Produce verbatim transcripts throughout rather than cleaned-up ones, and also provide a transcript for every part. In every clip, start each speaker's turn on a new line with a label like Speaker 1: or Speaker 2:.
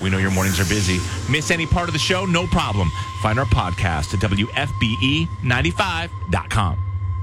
Speaker 1: We know your mornings are busy. Miss any part of the show? No problem. Find our podcast at W F B E ninety-five dot com.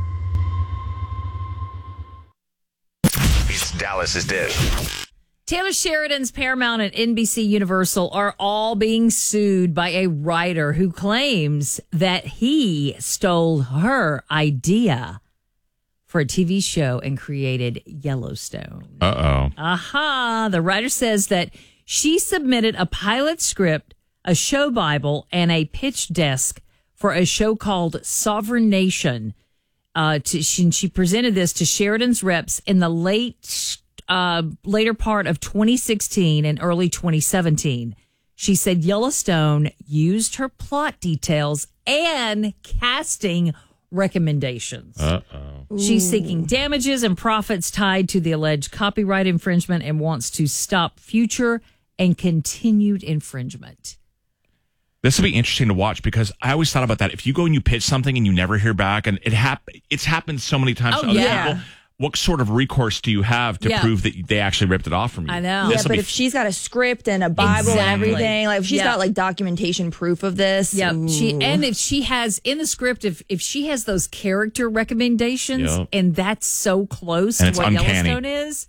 Speaker 2: It's Dallas's Dish.
Speaker 3: Taylor Sheridan's Paramount and N B C Universal are all being sued by a writer who claims that he stole her idea for a T V show and created Yellowstone.
Speaker 1: Uh-oh.
Speaker 3: Aha. The writer says that she submitted a pilot script, a show Bible, and a pitch desk for a show called Sovereign Nation. Uh, to, she, she presented this to Sheridan's reps in the late uh, later part of twenty sixteen and early twenty seventeen. She said Yellowstone used her plot details and casting recommendations.
Speaker 1: Uh-oh.
Speaker 3: She's seeking damages and profits tied to the alleged copyright infringement and wants to stop future and continued infringement.
Speaker 1: This will be interesting to watch because I always thought about that. If you go and you pitch something and you never hear back, and it hap- it's happened so many times
Speaker 3: Oh,
Speaker 1: to other
Speaker 3: yeah.
Speaker 1: people, what sort of recourse do you have to
Speaker 3: Yeah.
Speaker 1: prove that they actually ripped it off from you?
Speaker 3: I know.
Speaker 4: Yeah,
Speaker 1: This'll
Speaker 4: but
Speaker 1: be
Speaker 4: if she's got a script and a Bible
Speaker 3: Exactly.
Speaker 4: and everything, like if she's
Speaker 3: Yeah.
Speaker 4: got like documentation proof of this,
Speaker 3: Yeah, she
Speaker 4: ooh.
Speaker 3: and if she has in the script, if if she has those character recommendations,
Speaker 1: Yep.
Speaker 3: and that's so close
Speaker 1: And
Speaker 3: to
Speaker 1: it's
Speaker 3: what
Speaker 1: uncanny.
Speaker 3: Yellowstone is,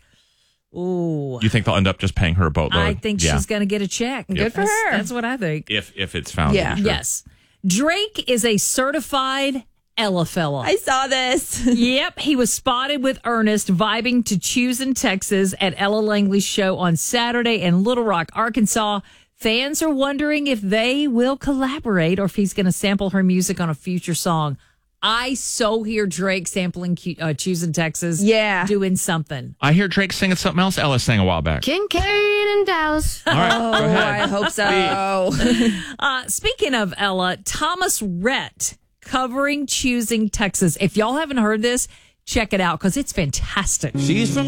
Speaker 3: ooh,
Speaker 1: You think they'll end up just paying her a boatload?
Speaker 3: I think
Speaker 1: Yeah.
Speaker 3: she's going to get a check.
Speaker 4: Good for
Speaker 3: That's-
Speaker 4: her.
Speaker 3: That's what I think.
Speaker 1: If if it's found.
Speaker 4: Yeah.
Speaker 1: to be true.
Speaker 3: Yes, Drake is a certified Ella fella.
Speaker 4: I saw this.
Speaker 3: Yep, he was spotted with Ernest vibing to Choose in Texas at Ella Langley's show on Saturday in Little Rock, Arkansas. Fans are wondering if they will collaborate or if he's going to sample her music on a future song. I so hear Drake sampling uh, Choose in Texas.
Speaker 4: Yeah.
Speaker 3: Doing something.
Speaker 1: I hear Drake singing something else Ella sang a while back.
Speaker 5: Kincaid in Dallas.
Speaker 1: All right,
Speaker 4: Oh,
Speaker 1: go ahead.
Speaker 4: I hope so.
Speaker 3: Uh, speaking of Ella, Thomas Rhett covering Choosing Texas. If y'all haven't heard this, check it out because it's fantastic.
Speaker 6: She's from